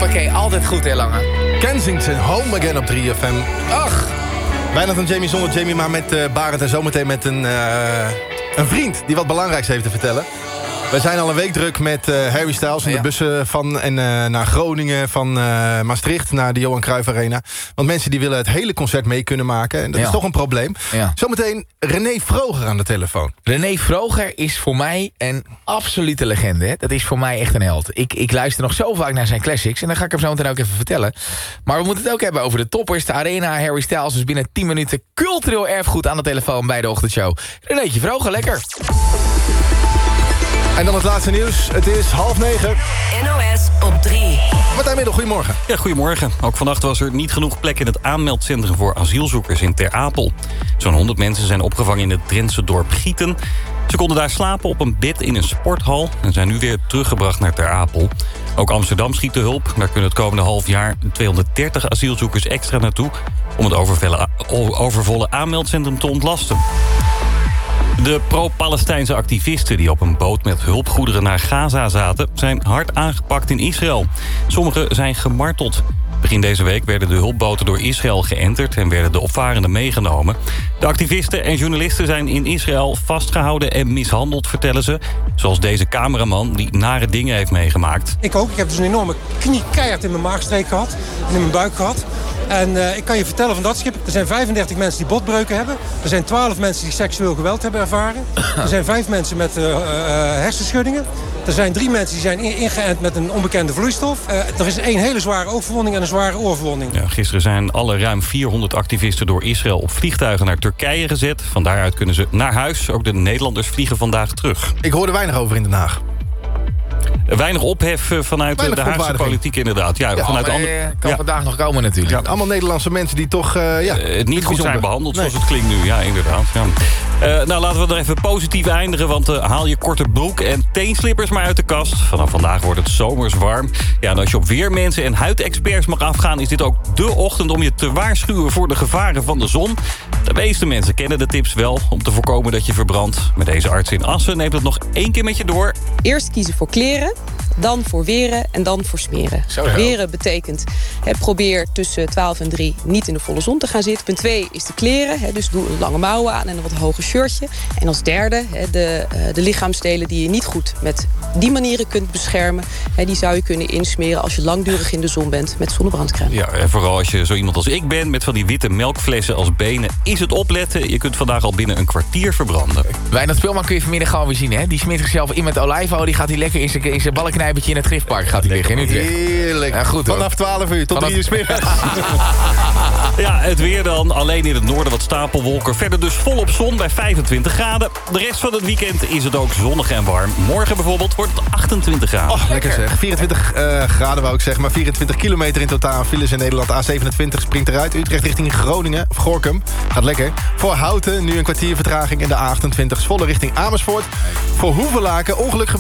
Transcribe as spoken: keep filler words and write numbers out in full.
Hoppakee, altijd goed hè, Lange. Kensington, Home Again op drie F M. Ach. Bijna van Jamie zonder Jamie, maar met uh, Barend en zometeen met een, uh, een vriend... die wat belangrijks heeft te vertellen. We zijn al een week druk met uh, Harry Styles en de ja. bussen van en uh, naar Groningen, van uh, Maastricht naar de Johan Cruijff Arena. Want mensen die willen het hele concert mee kunnen maken. En dat ja. is toch een probleem. Ja. Zometeen René Vroger aan de telefoon. René Vroger is voor mij een absolute legende. Hè? Dat is voor mij echt een held. Ik, ik luister nog zo vaak naar zijn classics. En dan ga ik hem zo meteen ook even vertellen. Maar we moeten het ook hebben over de toppers, de arena, Harry Styles. Dus binnen tien minuten cultureel erfgoed aan de telefoon bij de ochtendshow. Renéetje Vroger, lekker. En dan het laatste nieuws. Het is half negen. N O S op drie. Martijn Middel, goedemorgen. Ja, goedemorgen. Ook vannacht was er niet genoeg plek in het aanmeldcentrum voor asielzoekers in Ter Apel. Zo'n honderd mensen zijn opgevangen in het Drentse dorp Gieten. Ze konden daar slapen op een bed in een sporthal en zijn nu weer teruggebracht naar Ter Apel. Ook Amsterdam schiet de hulp. Daar kunnen het komende half jaar tweehonderddertig asielzoekers extra naartoe om het overvolle, overvolle aanmeldcentrum te ontlasten. De pro-Palestijnse activisten die op een boot met hulpgoederen naar Gaza zaten... zijn hard aangepakt in Israël. Sommigen zijn gemarteld. Begin deze week werden de hulpboten door Israël geënterd... en werden de opvarenden meegenomen. De activisten en journalisten zijn in Israël vastgehouden en mishandeld, vertellen ze. Zoals deze cameraman die nare dingen heeft meegemaakt. Ik ook. Ik heb dus een enorme knie keihard in mijn maagstreek gehad. En in mijn buik gehad. En uh, ik kan je vertellen van dat schip... er zijn vijfendertig mensen die botbreuken hebben. Er zijn twaalf mensen die seksueel geweld hebben ervaren. Er zijn vijf mensen met uh, uh, hersenschuddingen. Er zijn drie mensen die zijn ingeënt met een onbekende vloeistof. Uh, er is één hele zware oogverwonding en een zware oorverwonding. Ja, gisteren zijn alle ruim vierhonderd activisten door Israël op vliegtuigen naar Turkije gezet. Van daaruit kunnen ze naar huis. Ook de Nederlanders vliegen vandaag terug. Ik hoorde weinig over in Den Haag. Weinig ophef vanuit weinig de Haagse politiek inderdaad. Ja, ja vanuit maar andere... kan ja. vandaag nog komen natuurlijk. Ja, allemaal Nederlandse mensen die toch uh, ja, uh, niet, niet goed zijn behandeld nee. zoals het klinkt nu. Ja, inderdaad. Ja. Uh, nou, laten we er even positief eindigen. Want uh, haal je korte broek en teenslippers maar uit de kast. Vanaf vandaag wordt het zomers warm. Ja, en als je op weermensen en huidexperts mag afgaan... is dit ook dé ochtend om je te waarschuwen voor de gevaren van de zon. De meeste mensen kennen de tips wel om te voorkomen dat je verbrandt. Met deze arts in Assen neemt het nog één keer met je door. Eerst kiezen voor kleren, dan voor weren en dan voor smeren. Zo, ja. Weren betekent, he, probeer tussen twaalf en drie niet in de volle zon te gaan zitten. Punt twee is de kleren, he, dus doe een lange mouwen aan en een wat hoger shirtje. En als derde, he, de, uh, de lichaamsdelen die je niet goed met die manieren kunt beschermen... He, die zou je kunnen insmeren als je langdurig in de zon bent met zonnebrandcrème. Ja, en vooral als je zo iemand als ik ben met van die witte melkflessen als benen... is het opletten. Je kunt vandaag al binnen een kwartier verbranden. Wijnand Speelman kun je vanmiddag gewoon weer zien, hè? Die smeert zichzelf in met olijfolie. Die gaat hij lekker in zijn, in zijn ballenknijpertje in het Griffpark gaat hij liggen in Utrecht. Heerlijk. Ja, goed, hoor. Vanaf twaalf uur tot Vanaf... drie uur 's middags. Ja, het weer dan. Alleen in het noorden wat stapelwolken. Verder dus volop zon bij vijfentwintig graden. De rest van het weekend is het ook zonnig en warm. Morgen bijvoorbeeld wordt het achtentwintig graden. Oh, lekker zeg. vierentwintig uh, graden wou ik zeggen, maar vierentwintig kilometer in totaal. Files in Nederland. A zevenentwintig springt eruit. Utrecht richting Groningen of Gorinchem. Gaat lekker. Voor Houten nu een kwartier vertraging. En de A achtentwintig Zwolle richting Amersfoort. Voor Hoevelaken ongeluk gebeurt